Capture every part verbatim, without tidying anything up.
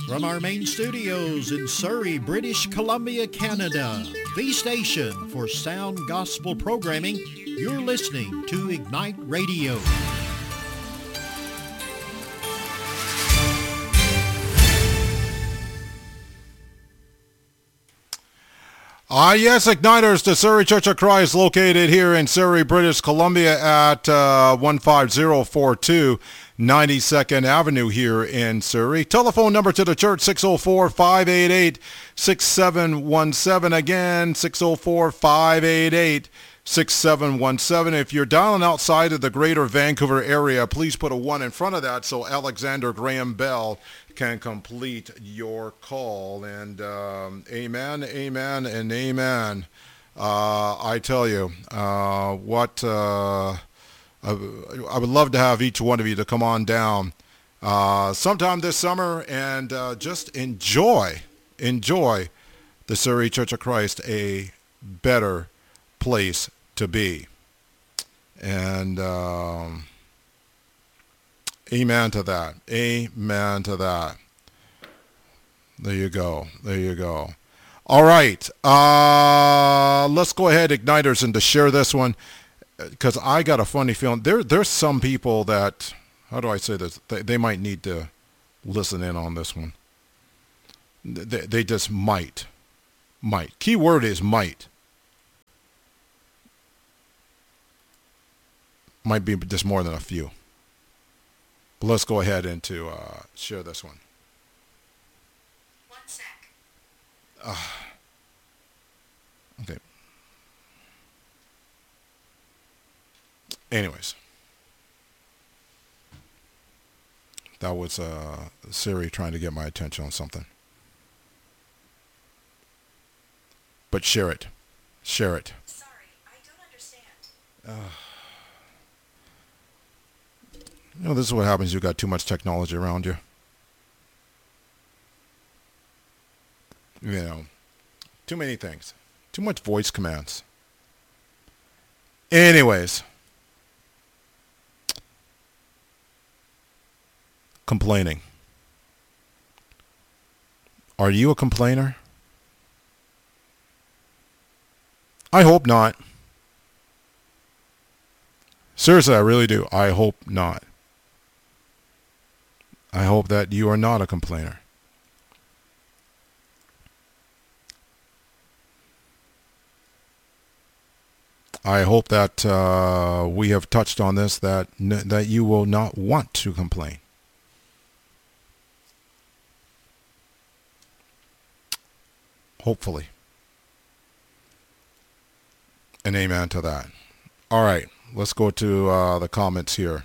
From our main studios in Surrey, British Columbia, Canada, the station for sound gospel programming, you're listening to Ignite Radio. Ah, yes, Igniters, the Surrey Church of Christ, located here in Surrey, British Columbia at uh, one five zero four two ninety-second Avenue here in Surrey. Telephone number to the church, six oh four, five eight eight, six seven one seven. Again, six oh four, five eight eight, six seven one seven. If you're dialing outside of the greater Vancouver area, please put a one in front of that so Alexander Graham Bell can complete your call. And um, amen, amen, and amen. Uh, I tell you, uh, what uh, I, I would love to have each one of you to come on down uh, sometime this summer and uh, just enjoy, enjoy the Surrey Church of Christ, a better place to be. And um, amen to that. Amen to that. There you go. There you go. All right. Uh, let's go ahead, Igniters, and to share this one, because I got a funny feeling. There, there's some people that, how do I say this? They, they might need to listen in on this one. They, they just might. Might. Key word is might. Might be just more than a few. But let's go ahead and to uh, share this one. One sec. Uh, okay. Anyways. That was uh, Siri trying to get my attention on something. But share it. Share it. Sorry, I don't understand. Uh, You know, this is what happens. You've got too much technology around you. You know, too many things. Too much voice commands. Anyways. Complaining. Are you a complainer? I hope not. Seriously, I really do. I hope not. I hope that you are not a complainer. I hope that uh, we have touched on this, that n- that you will not want to complain. Hopefully. And amen to that. All right, let's go to uh, the comments here.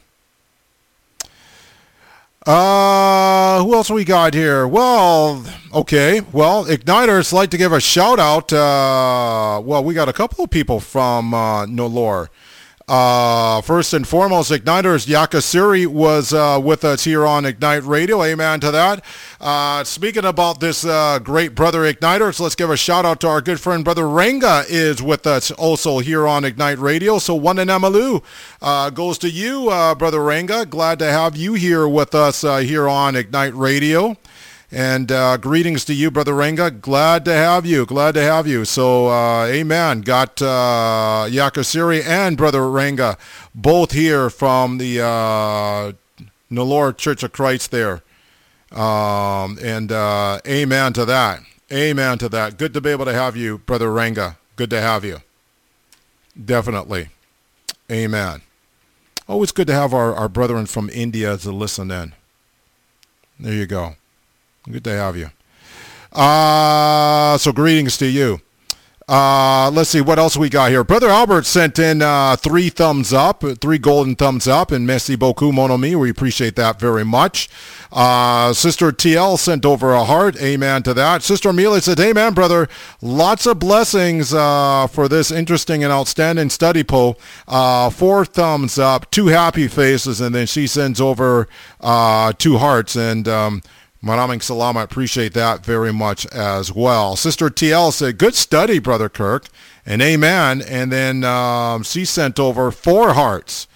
Uh, who else we got here? Well, okay. Well, Igniters like to give a shout out. Uh, well, we got a couple of people from uh, Nolor. Uh, first and foremost, Igniters, Yakasiri was uh, with us here on Ignite Radio. Amen to that. Uh, speaking about this uh, great brother Igniters, let's give a shout out to our good friend Brother Renga is with us also here on Ignite Radio. So one in Amalu uh, goes to you, uh, Brother Renga. Glad to have you here with us uh, here on Ignite Radio. And uh, greetings to you, Brother Renga. Glad to have you. Glad to have you. So, uh, amen. Got uh, Yakasiri and Brother Renga both here from the uh, Nolor Church of Christ there. Um, and uh, amen to that. Amen to that. Good to be able to have you, Brother Renga. Good to have you. Definitely. Amen. Always good to have our, our brethren from India to listen in. There you go. Good to have you. Uh, so greetings to you. Uh, let's see what else we got here. Brother Albert sent in uh, three thumbs up, three golden thumbs up, and merci beaucoup, mon ami. We appreciate that very much. Uh, Sister T L sent over a heart. Amen to that. Sister Amelia said, amen, brother. Lots of blessings uh, for this interesting and outstanding study poll. Uh, four thumbs up, two happy faces, and then she sends over uh, two hearts. And um, Maraming salam, I appreciate that very much as well. Sister T L said, good study, Brother Kirk, and amen. And then um, she sent over four hearts.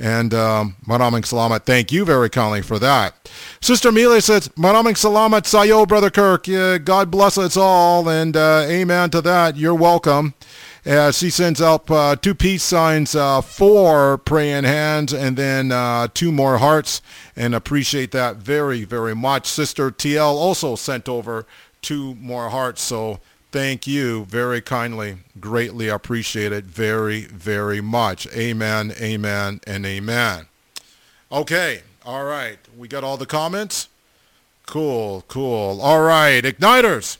And um, maraming salamat. Thank you very kindly for that. Sister Amelia says, maraming salamat sa'yo, Brother Kirk. Yeah, God bless us all, and uh, amen to that. You're welcome. Uh, she sends out uh, two peace signs, uh, four praying hands, and then uh, two more hearts, and appreciate that very, very much. Sister T L also sent over two more hearts, so thank you very kindly. Greatly appreciate it very, very much. Amen, amen, and amen. Okay, all right. We got all the comments? Cool, cool. All right, Igniters.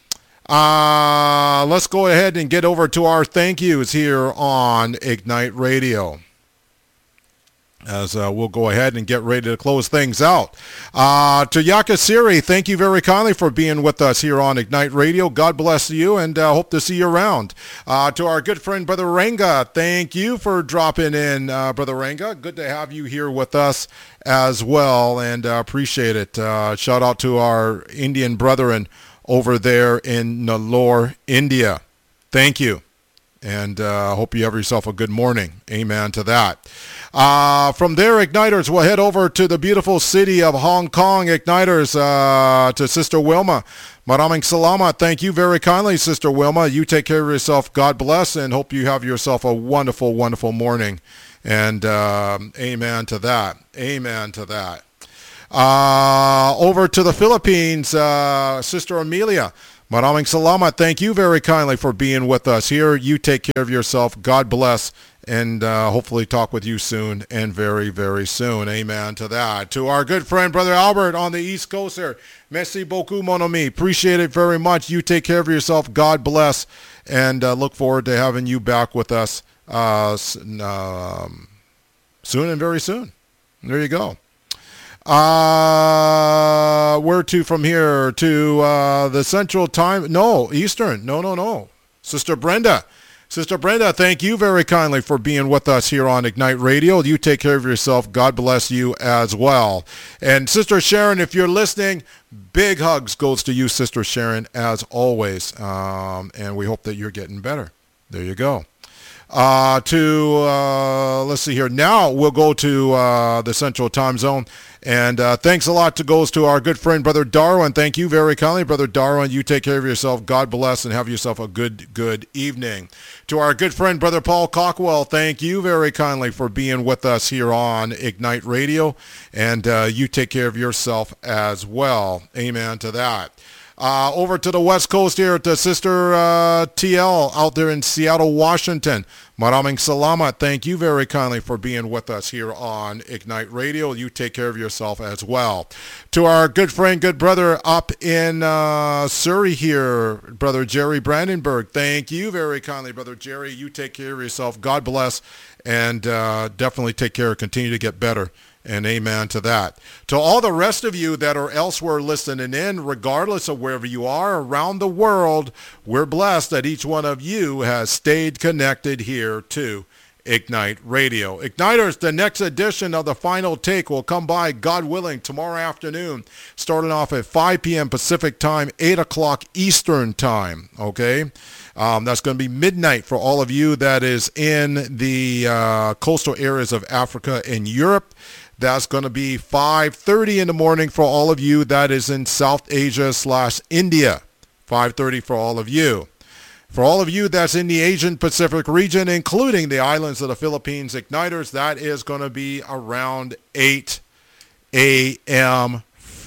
Uh, let's go ahead and get over to our thank yous here on Ignite Radio. As uh, we'll go ahead and get ready to close things out. Uh, to Yaka Siri, thank you very kindly for being with us here on Ignite Radio. God bless you, and uh, hope to see you around. Uh, to our good friend, Brother Ranga, thank you for dropping in, uh, Brother Ranga. Good to have you here with us as well, and uh, appreciate it. Uh, shout out to our Indian brethren over there in Nellore, India. Thank you. And I uh, hope you have yourself a good morning. Amen to that. Uh, from there, Igniters, we'll head over to the beautiful city of Hong Kong. Igniters, uh, to Sister Wilma. Maraming salamat. Thank you very kindly, Sister Wilma. You take care of yourself. God bless, and hope you have yourself a wonderful, wonderful morning. And uh, amen to that. Amen to that. Uh, over to the Philippines, uh, Sister Amelia. Maraming salamat. Thank you very kindly for being with us here. You take care of yourself. God bless, and uh, hopefully talk with you soon, and very, very soon. Amen to that. To our good friend, Brother Albert on the East Coast here. Merci beaucoup, mon ami. Appreciate it very much. You take care of yourself. God bless, and uh, look forward to having you back with us uh, um, soon and very soon. There you go. Uh, where to from here? To uh, the Central Time? No, Eastern. No, no, no. Sister Brenda. Sister Brenda, thank you very kindly for being with us here on Ignite Radio. You take care of yourself. God bless you as well. And Sister Sharon, if you're listening, big hugs goes to you, Sister Sharon, as always. Um, and we hope that you're getting better. There you go. Uh, to, uh, let's see here. Now we'll go to uh, the Central Time Zone. And uh, thanks a lot to goes to our good friend, Brother Darwin. Thank you very kindly, Brother Darwin. You take care of yourself. God bless, and have yourself a good, good evening. To our good friend, Brother Paul Cockwell, thank you very kindly for being with us here on Ignite Radio. And uh, you take care of yourself as well. Amen to that. Uh, over to the West Coast here to Sister uh, T L out there in Seattle, Washington. Maraming salamat. Thank you very kindly for being with us here on Ignite Radio. You take care of yourself as well. To our good friend, good brother up in uh, Surrey here, Brother Jerry Brandenburg. Thank you very kindly, Brother Jerry. You take care of yourself. God bless, and uh, definitely take care. Continue to get better. And amen to that. To all the rest of you that are elsewhere listening in, regardless of wherever you are around the world, we're blessed that each one of you has stayed connected here to Ignite Radio. Igniters, the next edition of The Final Take will come by, God willing, tomorrow afternoon, starting off at five p.m. Pacific time, eight o'clock Eastern time, okay? Um, that's going to be midnight for all of you that is in the uh, coastal areas of Africa and Europe. That's going to be five thirty in the morning for all of you that is in South Asia slash India. five thirty for all of you. For all of you that's in the Asian Pacific region, including the islands of the Philippines, Igniters, that is going to be around eight a.m.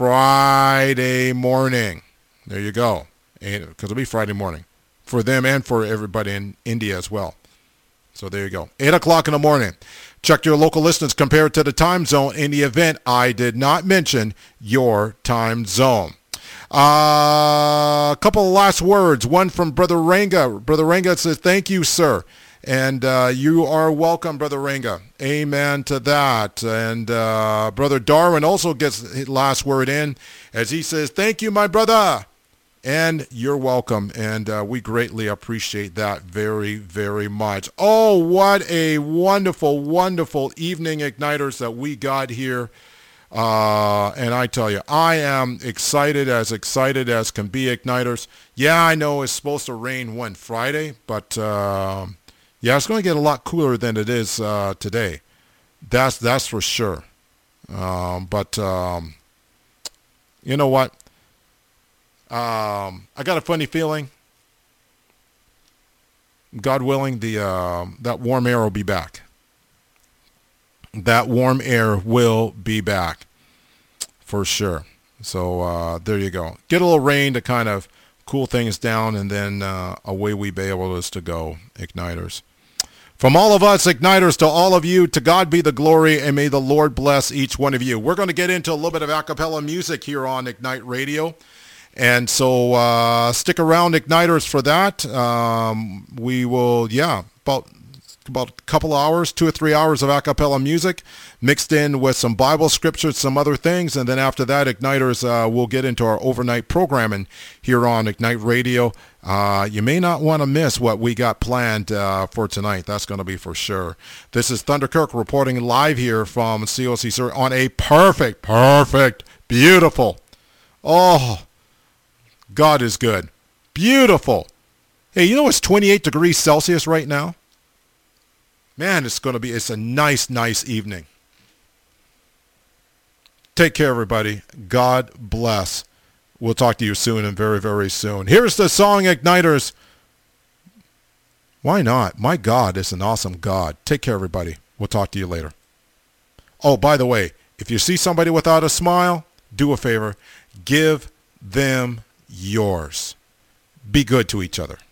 Friday morning. There you go. Because it'll be Friday morning for them and for everybody in India as well. So there you go. eight o'clock in the morning. Check your local listings compared to the time zone in the event I did not mention your time zone. Uh, a couple of last words. One from Brother Ranga. Brother Ranga says, thank you, sir. And uh, you are welcome, Brother Ranga. Amen to that. And uh, Brother Darwin also gets his last word in as he says, thank you, my brother. And you're welcome, and uh, we greatly appreciate that very, very much. Oh, what a wonderful, wonderful evening, Igniters, that we got here. Uh, and I tell you, I am excited, as excited as can be, Igniters. Yeah, I know it's supposed to rain one Friday, but uh, yeah, it's going to get a lot cooler than it is uh, today. That's that's for sure. Um, but um, you know what? Um, I got a funny feeling. God willing, the uh, that warm air will be back. That warm air will be back for sure. So uh, there you go. Get a little rain to kind of cool things down, and then uh, away we be able to go, Igniters. From all of us, Igniters, to all of you, to God be the glory, and may the Lord bless each one of you. We're going to get into a little bit of a cappella music here on Ignite Radio. And so uh, stick around, Igniters, for that. Um, we will, yeah, about about a couple hours, two or three hours of a cappella music mixed in with some Bible scriptures, some other things. And then after that, Igniters, uh, we'll get into our overnight programming here on Ignite Radio. Uh, you may not want to miss what we got planned uh, for tonight. That's going to be for sure. This is Thunder Kirk reporting live here from C O C Sir on a perfect, perfect, beautiful, oh, God is good. Beautiful. Hey, you know it's twenty-eight degrees Celsius right now? Man, it's going to be, it's a nice, nice evening. Take care, everybody. God bless. We'll talk to you soon and very, very soon. Here's the song, Igniters. Why not? My God is an awesome God. Take care, everybody. We'll talk to you later. Oh, by the way, if you see somebody without a smile, do a favor. Give them yours. Be good to each other.